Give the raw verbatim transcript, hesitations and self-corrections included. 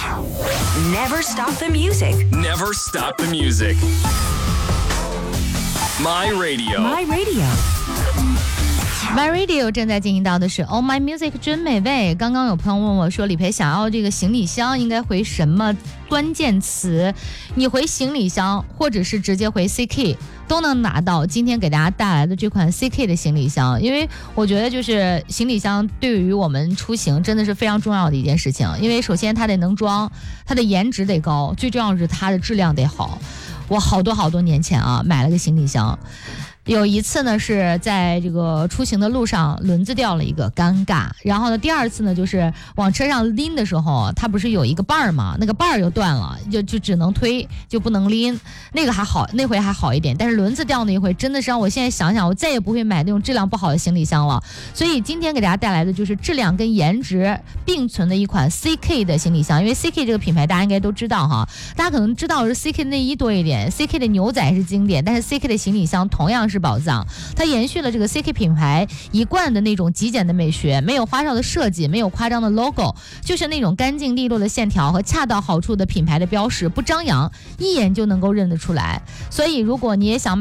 Never stop the music. Never stop the music. My Radio. My Radio. My Radio 正在进行到的是 Oh My Music 真美味。刚刚有朋友问我说，李培想要这个行李箱应该回什么关键词？你回行李箱或者是直接回 C K 都能拿到今天给大家带来的这款 C K 的行李箱。因为我觉得就是行李箱对于我们出行真的是非常重要的一件事情，因为首先它得能装，它的颜值得高，最重要的是它的质量得好。我好多好多年前啊买了个行李箱，有一次呢是在这个出行的路上轮子掉了一个，尴尬。然后呢第二次呢就是往车上拎的时候，它不是有一个把儿嘛，那个把儿又断了，就就只能推就不能拎，那个还好，那回还好一点。但是轮子掉那一回真的是让我现在想想我再也不会买那种质量不好的行李箱了。所以今天给大家带来的就是质量跟颜值并存的一款 C K 的行李箱。因为 C K 这个品牌大家应该都知道哈，大家可能知道是 C K 内衣多一点， C K 的牛仔是经典，但是 C K 的行李箱同样是宝藏。它延续了这个 C K 品牌一贯的那种极简的美学，没有花哨的设计，没有夸张的 logo， 就是那种干净利落的线条和恰到好处的品牌的标识，不张扬，一眼就能够认得出来。所以如果你也想